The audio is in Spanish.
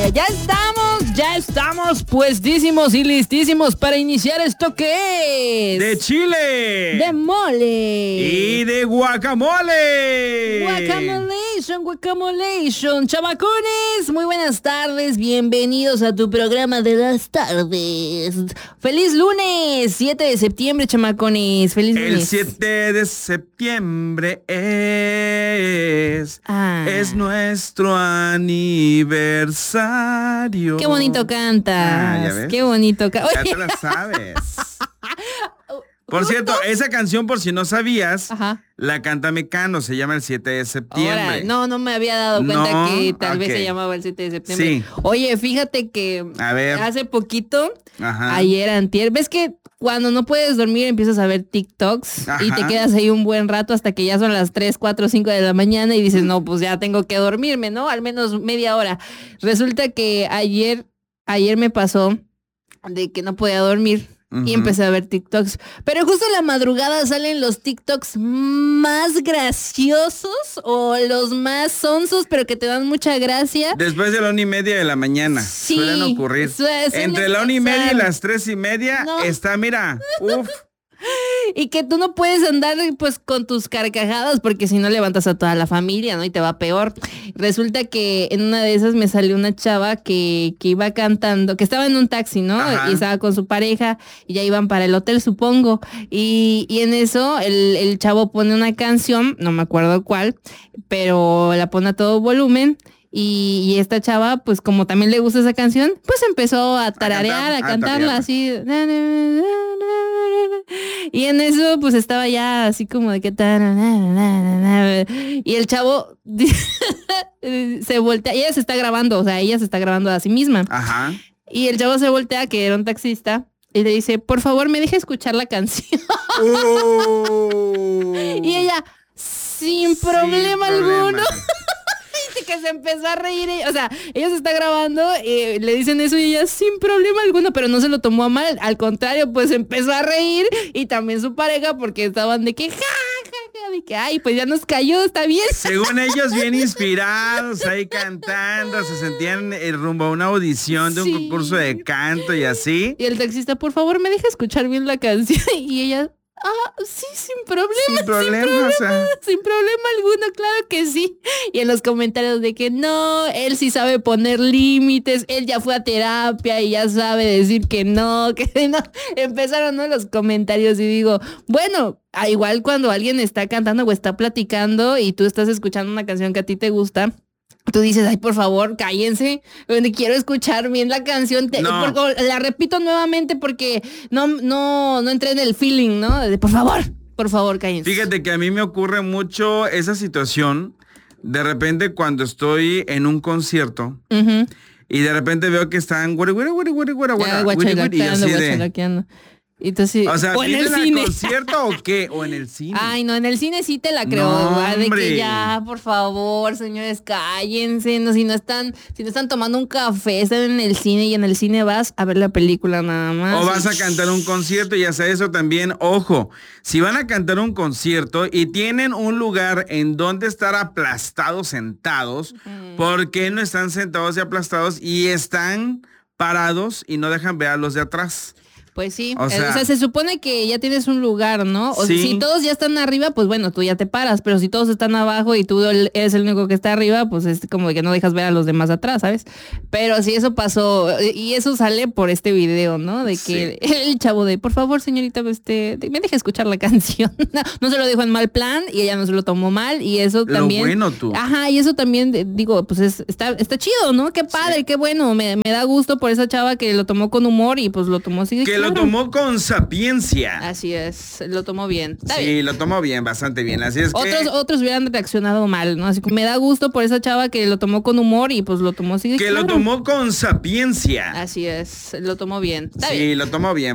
Ya estamos puestísimos y listísimos para iniciar esto que es... ¡De chile! ¡De mole! ¡Y de guacamole! Guacamolation, chamacones, muy buenas tardes, bienvenidos a tu programa de las tardes. ¡Feliz lunes! 7 de septiembre, chamacones, feliz lunes. El 7 de septiembre es nuestro aniversario. ¡Qué bonito cantas! ¿Ya ves? ¡Qué bonito cantas! Ya te la sabes. Por cierto, esa canción, por si no sabías, la canta Mecano, se llama el 7 de septiembre. Ahora, no me había dado cuenta que tal vez se llamaba el 7 de septiembre. Sí. Oye, fíjate que hace poquito, ayer, antier, ¿ves que cuando no puedes dormir empiezas a ver TikToks y te quedas ahí un buen rato hasta que ya son las 3, 4, 5 de la mañana y dices, no, pues ya tengo que dormirme, ¿no? Al menos media hora. Resulta que ayer me pasó de que no podía dormir. Y empecé a ver TikToks. Pero justo en la madrugada salen los TikToks más graciosos o los más sonsos, pero que te dan mucha gracia. Después de la 1:30 de la mañana. Sí, suelen ocurrir. Entre la 1:30 y las 3:30 está, mira, Y que tú no puedes andar pues con tus carcajadas porque si no levantas a toda la familia, ¿no? Y te va peor. Resulta que en una de esas me salió una chava que iba cantando, que estaba en un taxi, ¿no? Y estaba con su pareja y ya iban para el hotel, supongo. Y en eso el chavo pone una canción, no me acuerdo cuál, pero la pone a todo volumen. Y esta chava, pues como también le gusta esa canción, pues empezó a tararear, a cantarla así. Y en eso, pues estaba ya así como de que... Y el chavo se voltea, ella se está grabando a sí misma. Y el chavo se voltea, que era un taxista, y le dice, por favor, me deja escuchar la canción. Y ella, sin problema alguno. Que se empezó a reír, o sea, ella se está grabando, le dicen eso y ella sin problema alguno, pero no se lo tomó a mal, al contrario, pues empezó a reír y también su pareja porque estaban de que de que ay, pues ya nos cayó, está bien. Según ellos bien inspirados ahí cantando, se sentían rumbo a una audición de un concurso de canto y así. Y el taxista, por favor, me deja escuchar bien la canción y ella... sí, sin problema alguno, claro que sí. Y en los comentarios de que no, él sí sabe poner límites, él ya fue a terapia y ya sabe decir que no. Empezaron, ¿no?, los comentarios y digo, bueno, igual cuando alguien está cantando o está platicando y tú estás escuchando una canción que a ti te gusta, tú dices, ay, por favor, cállense, quiero escuchar bien la canción. La repito nuevamente porque no entré en el feeling, ¿no? Por favor, cállense. Fíjate que a mí me ocurre mucho esa situación, de repente cuando estoy en un concierto, y de repente veo que están y así de... Entonces, o sea, o en el cine. ¿Concierto o qué? ¿O en el cine? Ay, no, en el cine sí te la creo, no, de que ya, por favor, señores, cállense, no, si no están tomando un café, están en el cine y en el cine vas a ver la película nada más. O vas a cantar un concierto y hasta eso también, ojo, si van a cantar un concierto y tienen un lugar en donde estar aplastados, sentados, ¿por qué no están sentados y aplastados y están parados y no dejan ver a los de atrás? Pues sí, o sea, se supone que ya tienes un lugar, ¿no? O si todos ya están arriba, pues bueno, tú ya te paras, pero si todos están abajo y tú eres el único que está arriba, pues es como que no dejas ver a los demás atrás, ¿sabes? Pero sí, eso pasó, y eso sale por este video, ¿no? De que el chavo de, por favor, señorita, me deja escuchar la canción. No se lo dijo en mal plan y ella no se lo tomó mal y eso también... Lo bueno tú. Y eso también, digo, pues está chido, ¿no? Qué padre, qué bueno, me da gusto por esa chava que lo tomó con humor y pues lo tomó así de que lo tomó con sapiencia. Así es, lo tomó bien. Está bien. Lo tomó bien, bastante bien. Así es otros hubieran reaccionado mal, ¿no? Así que me da gusto por esa chava que lo tomó con humor y pues lo tomó así. Que lo tomó con sapiencia. Así es, lo tomó bien. Está bien. Lo tomó bien.